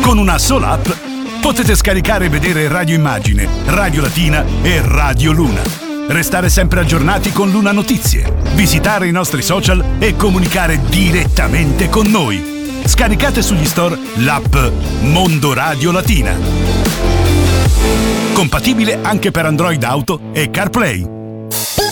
Con una sola app potete scaricare e vedere Radio Immagine, Radio Latina e Radio Luna. Restare sempre aggiornati con Luna Notizie, visitare i nostri social e comunicare direttamente con noi. Scaricate sugli store l'app Mondo Radio Latina. Compatibile anche per Android Auto e CarPlay.